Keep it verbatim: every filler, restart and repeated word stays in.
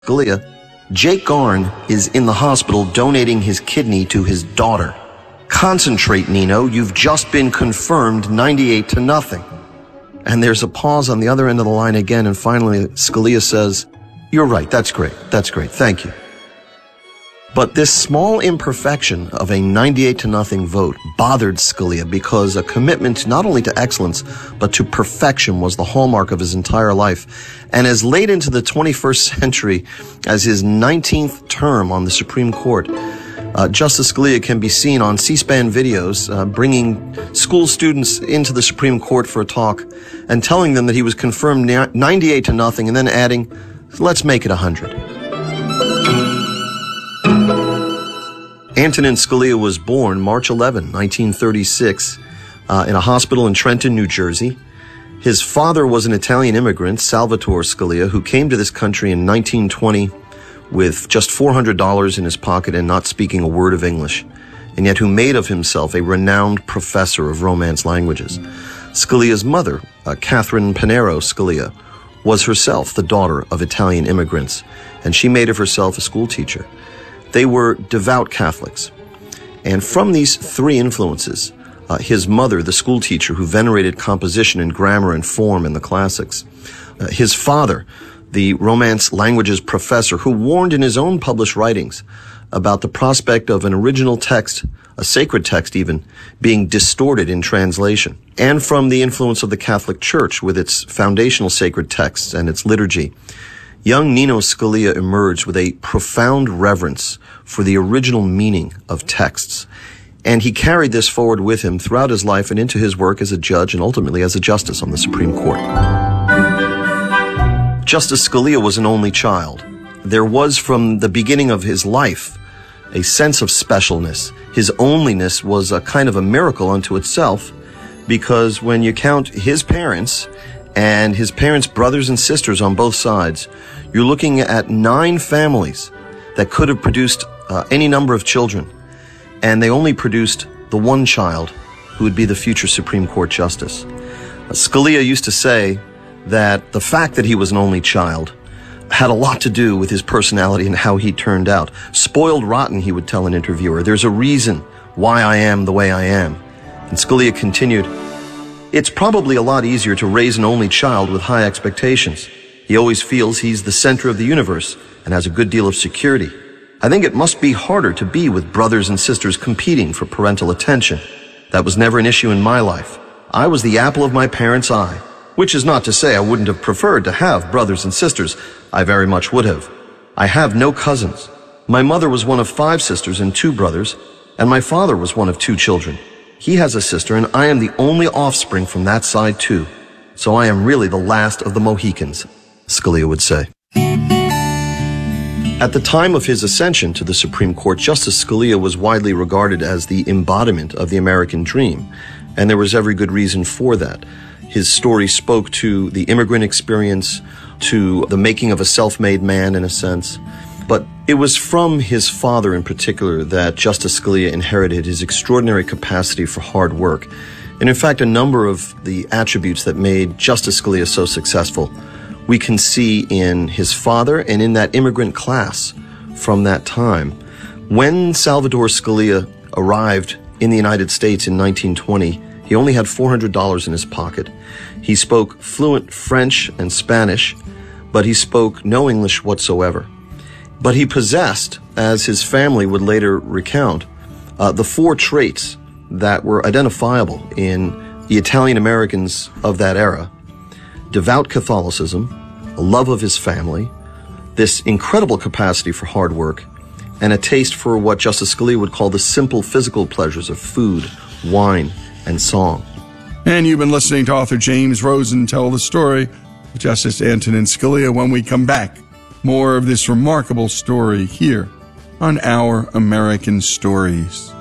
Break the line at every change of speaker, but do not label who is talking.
Scalia, Jake Garn is in the hospital donating his kidney to his daughter. Concentrate, Nino. You've just been confirmed ninety-eight to nothing. And there's a pause on the other end of the line again, and finally Scalia says, "You're right. That's great. That's great. Thank you." But this small imperfection of a ninety-eight to nothing vote bothered Scalia because a commitment not only to excellence, but to perfection was the hallmark of his entire life. And as late into the twenty-first century as his nineteenth term on the Supreme Court, uh, Justice Scalia can be seen on C-SPAN videos uh, bringing school students into the Supreme Court for a talk and telling them that he was confirmed ninety-eight to nothing and then adding, "Let's make it one hundred. Antonin Scalia was born March eleventh, nineteen thirty-six, uh, in a hospital in Trenton, New Jersey. His father was an Italian immigrant, Salvatore Scalia, who came to this country in nineteen twenty with just four hundred dollars in his pocket and not speaking a word of English, and yet who made of himself a renowned professor of Romance languages. Scalia's mother, uh, Catherine Pinero Scalia, was herself the daughter of Italian immigrants, and she made of herself a school teacher. They were devout Catholics. And from these three influences, uh, his mother, the school teacher who venerated composition and grammar and form in the classics, uh, his father, the Romance languages professor who warned in his own published writings about the prospect of an original text, a sacred text even, being distorted in translation, and from the influence of the Catholic Church with its foundational sacred texts and its liturgy. Young Nino Scalia emerged with a profound reverence for the original meaning of texts, and he carried this forward with him throughout his life and into his work as a judge and ultimately as a justice on the Supreme Court. Justice Scalia was an only child. There was, from the beginning of his life, a sense of specialness. His onlyness was a kind of a miracle unto itself, because when you count his parents and his parents' brothers and sisters on both sides, you're looking at nine families that could have produced uh, any number of children, and they only produced the one child who would be the future Supreme Court justice. Uh, Scalia used to say that the fact that he was an only child had a lot to do with his personality and how he turned out. Spoiled rotten, he would tell an interviewer. There's a reason why I am the way I am. And Scalia continued, "It's probably a lot easier to raise an only child with high expectations. He always feels he's the center of the universe and has a good deal of security. I think it must be harder to be with brothers and sisters competing for parental attention. That was never an issue in my life. I was the apple of my parents' eye, which is not to say I wouldn't have preferred to have brothers and sisters. I very much would have. I have no cousins. My mother was one of five sisters and two brothers, and my father was one of two children. He has a sister, and I am the only offspring from that side too. So I am really the last of the Mohicans," Scalia would say. At the time of his ascension to the Supreme Court, Justice Scalia was widely regarded as the embodiment of the American dream, and there was every good reason for that. His story spoke to the immigrant experience, to the making of a self-made man in a sense. But it was from his father in particular that Justice Scalia inherited his extraordinary capacity for hard work. And in fact, a number of the attributes that made Justice Scalia so successful we can see in his father and in that immigrant class from that time. When Salvatore Scalia arrived in the United States in nineteen twenty, he only had four hundred dollars in his pocket. He spoke fluent French and Spanish, but he spoke no English whatsoever. But he possessed, as his family would later recount, uh, the four traits that were identifiable in the Italian Americans of that era: devout Catholicism, a love of his family, this incredible capacity for hard work, and a taste for what Justice Scalia would call the simple physical pleasures of food, wine, and song.
And you've been listening to author James Rosen tell the story of Justice Antonin Scalia. When we come back, more of this remarkable story here on Our American Stories.